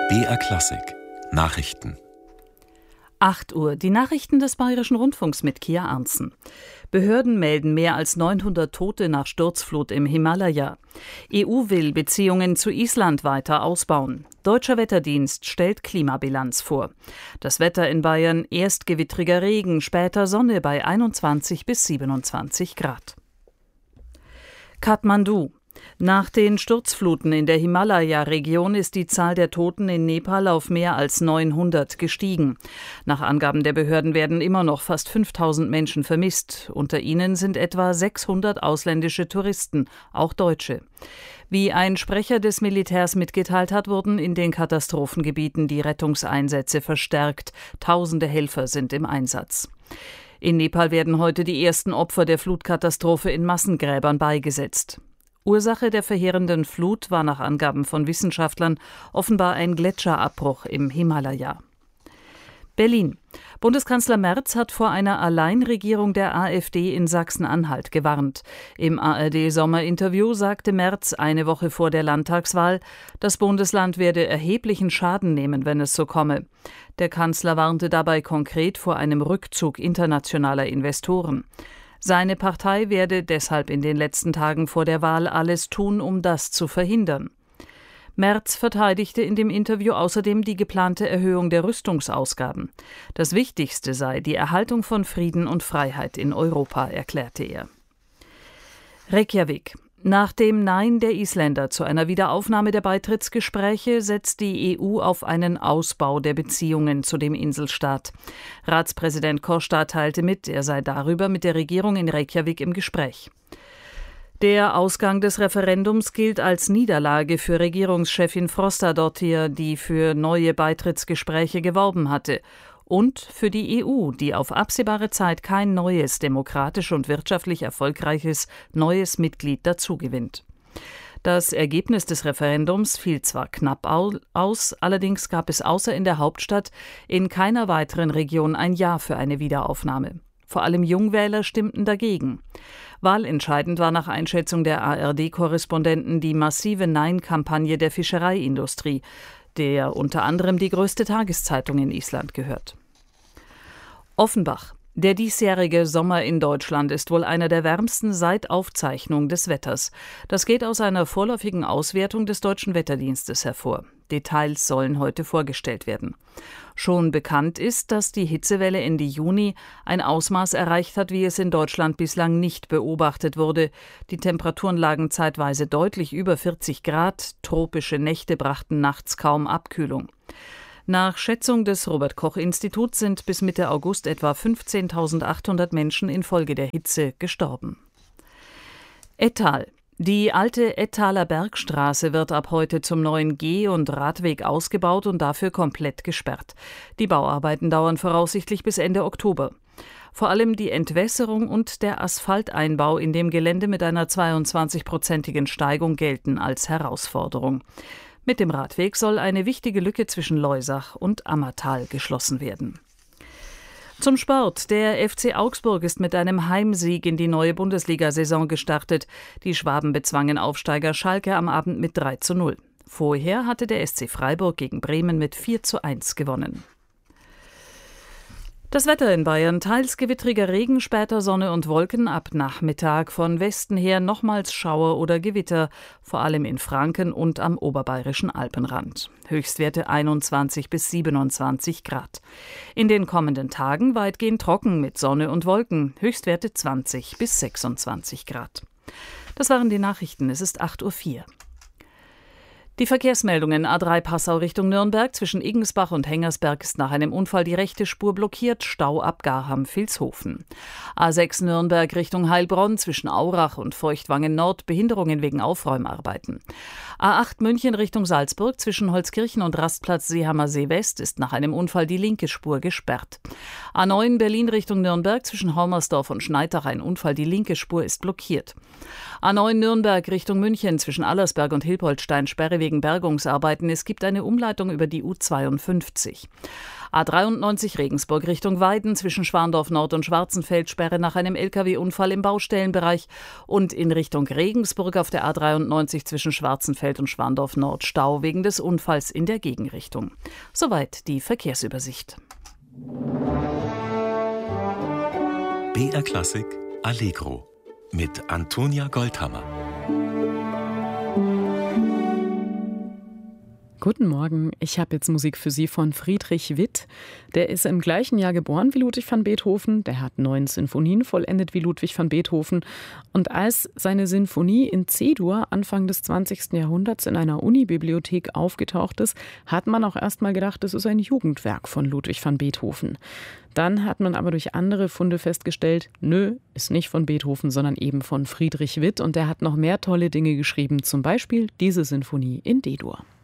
BR Klassik Nachrichten. 8 Uhr. Die Nachrichten des Bayerischen Rundfunks mit Kia Arntzen. Behörden melden mehr als 900 Tote nach Sturzflut im Himalaya. EU will Beziehungen zu Island weiter ausbauen. Deutscher Wetterdienst stellt Klimabilanz vor. Das Wetter in Bayern: erst gewittriger Regen, später Sonne bei 21 bis 27 Grad. Kathmandu. Nach den Sturzfluten in der Himalaya-Region ist die Zahl der Toten in Nepal auf mehr als 900 gestiegen. Nach Angaben der Behörden werden immer noch fast 5000 Menschen vermisst. Unter ihnen sind etwa 600 ausländische Touristen, auch Deutsche. Wie ein Sprecher des Militärs mitgeteilt hat, wurden in den Katastrophengebieten die Rettungseinsätze verstärkt. Tausende Helfer sind im Einsatz. In Nepal werden heute die ersten Opfer der Flutkatastrophe in Massengräbern beigesetzt. Ursache der verheerenden Flut war nach Angaben von Wissenschaftlern offenbar ein Gletscherabbruch im Himalaya. Berlin. Bundeskanzler Merz hat vor einer Alleinregierung der AfD in Sachsen-Anhalt gewarnt. Im ARD-Sommerinterview sagte Merz eine Woche vor der Landtagswahl, das Bundesland werde erheblichen Schaden nehmen, wenn es so komme. Der Kanzler warnte dabei konkret vor einem Rückzug internationaler Investoren. Seine Partei werde deshalb in den letzten Tagen vor der Wahl alles tun, um das zu verhindern. Merz verteidigte in dem Interview außerdem die geplante Erhöhung der Rüstungsausgaben. Das Wichtigste sei die Erhaltung von Frieden und Freiheit in Europa, erklärte er. Reykjavik. Nach dem Nein der Isländer zu einer Wiederaufnahme der Beitrittsgespräche setzt die EU auf einen Ausbau der Beziehungen zu dem Inselstaat. Ratspräsident Costa teilte mit, er sei darüber mit der Regierung in Reykjavik im Gespräch. Der Ausgang des Referendums gilt als Niederlage für Regierungschefin Frostadóttir, die für neue Beitrittsgespräche geworben hatte. Und für die EU, die auf absehbare Zeit kein neues, demokratisch und wirtschaftlich erfolgreiches neues Mitglied dazugewinnt. Das Ergebnis des Referendums fiel zwar knapp aus, allerdings gab es außer in der Hauptstadt in keiner weiteren Region ein Ja für eine Wiederaufnahme. Vor allem Jungwähler stimmten dagegen. Wahlentscheidend war nach Einschätzung der ARD-Korrespondenten die massive Nein-Kampagne der Fischereiindustrie, der unter anderem die größte Tageszeitung in Island gehört. Offenbach. Der diesjährige Sommer in Deutschland ist wohl einer der wärmsten seit Aufzeichnung des Wetters. Das geht aus einer vorläufigen Auswertung des Deutschen Wetterdienstes hervor. Details sollen heute vorgestellt werden. Schon bekannt ist, dass die Hitzewelle Ende Juni ein Ausmaß erreicht hat, wie es in Deutschland bislang nicht beobachtet wurde. Die Temperaturen lagen zeitweise deutlich über 40 Grad. Tropische Nächte brachten nachts kaum Abkühlung. Nach Schätzung des Robert-Koch-Instituts sind bis Mitte August etwa 15.800 Menschen infolge der Hitze gestorben. Ettal. Die alte Ettaler Bergstraße wird ab heute zum neuen Geh- und Radweg ausgebaut und dafür komplett gesperrt. Die Bauarbeiten dauern voraussichtlich bis Ende Oktober. Vor allem die Entwässerung und der Asphalteinbau in dem Gelände mit einer 22-prozentigen Steigung gelten als Herausforderung. Mit dem Radweg soll eine wichtige Lücke zwischen Loisach und Ammertal geschlossen werden. Zum Sport. Der FC Augsburg ist mit einem Heimsieg in die neue Bundesliga-Saison gestartet. Die Schwaben bezwangen Aufsteiger Schalke am Abend mit 3:0. Vorher hatte der SC Freiburg gegen Bremen mit 4:1 gewonnen. Das Wetter in Bayern: teils gewittriger Regen, später Sonne und Wolken, ab Nachmittag von Westen her nochmals Schauer oder Gewitter, vor allem in Franken und am oberbayerischen Alpenrand. Höchstwerte 21 bis 27 Grad. In den kommenden Tagen weitgehend trocken mit Sonne und Wolken, Höchstwerte 20 bis 26 Grad. Das waren die Nachrichten, es ist 8:04 Uhr. Die Verkehrsmeldungen: A3 Passau Richtung Nürnberg, zwischen Iggensbach und Hengersberg ist nach einem Unfall die rechte Spur blockiert, Stau ab Garham-Vilshofen. A6 Nürnberg Richtung Heilbronn, zwischen Aurach und Feuchtwangen Nord, Behinderungen wegen Aufräumarbeiten. A8 München Richtung Salzburg, zwischen Holzkirchen und Rastplatz Seehamer See West ist nach einem Unfall die linke Spur gesperrt. A9 Berlin Richtung Nürnberg, zwischen Hormersdorf und Schneidach ein Unfall, die linke Spur ist blockiert. A9 Nürnberg Richtung München, zwischen Allersberg und Hilpoltstein Sperre wegen wegen Bergungsarbeiten. Es gibt eine Umleitung über die U52. A93 Regensburg Richtung Weiden zwischen Schwandorf Nord und Schwarzenfeld, Sperre nach einem Lkw-Unfall im Baustellenbereich, und in Richtung Regensburg auf der A93 zwischen Schwarzenfeld und Schwandorf Nord Stau wegen des Unfalls in der Gegenrichtung. Soweit die Verkehrsübersicht. BR Klassik Allegro mit Antonia Goldhammer. Guten Morgen, ich habe jetzt Musik für Sie von Friedrich Witt. Der ist im gleichen Jahr geboren wie Ludwig van Beethoven. Der hat 9 Sinfonien vollendet wie Ludwig van Beethoven. Und als seine Sinfonie in C-Dur Anfang des 20. Jahrhunderts in einer Unibibliothek aufgetaucht ist, hat man auch erst mal gedacht, es ist ein Jugendwerk von Ludwig van Beethoven. Dann hat man aber durch andere Funde festgestellt, nö, ist nicht von Beethoven, sondern eben von Friedrich Witt. Und der hat noch mehr tolle Dinge geschrieben, zum Beispiel diese Sinfonie in D-Dur.